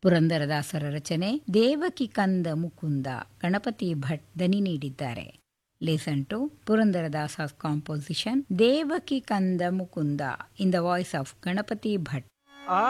ಪುರಂದರದಾಸರ ರಚನೆ ದೇವಕಿ ಕಂದ ಮುಕುಂದ. ಗಣಪತಿ ಭಟ್ ದನಿ ನೀಡಿದ್ದಾರೆ. ಲಿಸನ್ ಟು ಪುರಂದರದಾಸ's composition ದೇವಕಿ ಕಂದ Mukunda in the voice of Ganapati Bhat.